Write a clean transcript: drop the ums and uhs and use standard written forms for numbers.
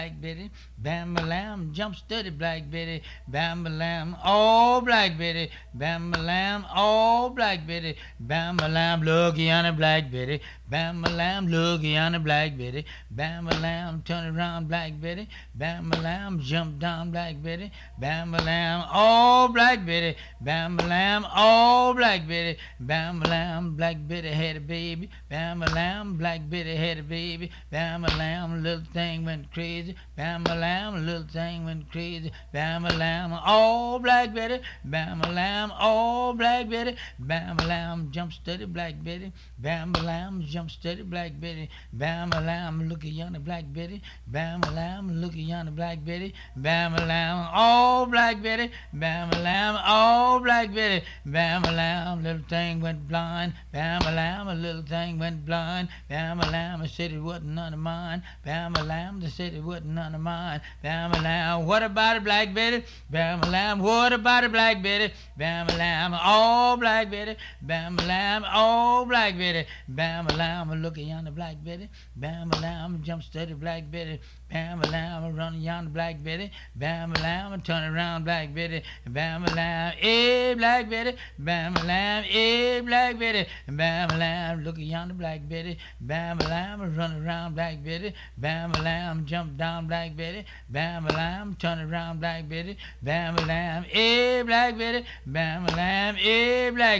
Betty, bam a lamb, jump steady, Black Betty, bam a lamb, oh Black Betty, bam a lamb, oh Black Betty, bam a lamb, looky on the Black Betty, bam a lamb, looky on the Black Betty, bam a lamb, turn around, Black Betty, bam a lamb, jump down, Black Betty, bam a lamb, oh Black Betty, bam a lamb, oh Black Betty, bam a lamb, Black Betty had a baby, bam a lamb, Black Betty had a baby, bam a lamb, little thing went crazy, bam a lamb, little thing went crazy, bam a lamb, oh Black Betty, bam a lamb, oh Black Betty, bam a lamb, jump steady, Black Betty, bam a lamb, jump steady, Black Betty, bam a lamb, look at yonder Black Betty, bam a lamb, look at yonder Black Betty, bam a lamb, oh Black Betty, bam a lamb, oh Black Betty, bam a lamb, little thing went blind, bam a lamb, a little thing went blind, bam a lamb, I said it wasn't none of mine, bam a lamb, they said it wasn't none of mine, bam a lamb, what about it, Black Betty, bam a lamb, what about it, Black Betty, bam a lamb, oh Black Betty, bam a lamb, oh Black Betty, bam a lamb, look at yonder Black Betty, bam a lamb, jump steady, Black Betty, bam a lamb, run yonder Black Betty, bam a lamb, turn around, Black Betty, bam a lamb, eh Black Betty, bam a lamb, eh Black Betty, bam a lamb, look at yonder Black Betty, bam a lamb, run around, Black Betty, bam a lamb, jump down, Black Betty, bam a lamb, turn around, Black Betty, bam a lamb, eh Black Betty, bam a lamb, eh Black